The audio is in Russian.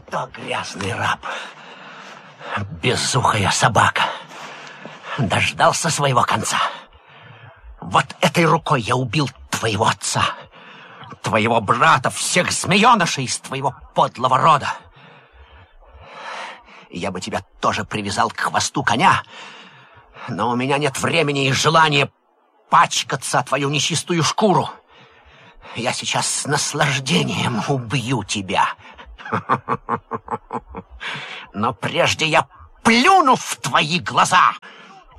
О, грязный раб, безухая собака, дождался своего конца. Вот этой рукой я убил твоего отца, твоего брата, всех змеенышей из твоего подлого рода. Я бы тебя тоже привязал к хвосту коня, но у меня нет времени и желания пачкаться о твою нечистую шкуру. Я сейчас с наслаждением убью тебя. Но прежде я плюну в твои глаза.